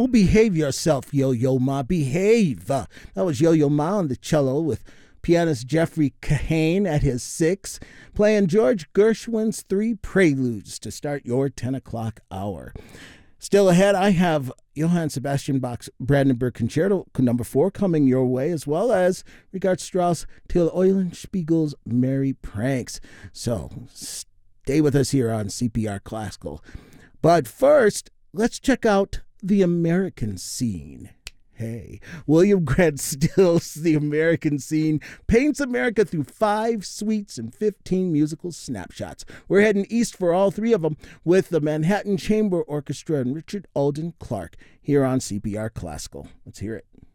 Oh, behave yourself, Yo-Yo Ma, behave. That was Yo-Yo Ma on the cello with pianist Jeffrey Kahane at his 6, playing George Gershwin's 3 Preludes to start your 10 o'clock hour. Still ahead, I have Johann Sebastian Bach's Brandenburg Concerto No. 4 coming your way, as well as Richard Strauss Till Eulenspiegel's Merry Pranks. So stay with us here on CPR Classical. But first, let's check out the American scene. Hey, William Grant Still's The American Scene paints America through 5 suites and 15 musical snapshots. We're heading east for all 3 of them with the Manhattan Chamber Orchestra and Richard Alden Clark here on CPR Classical. Let's hear it.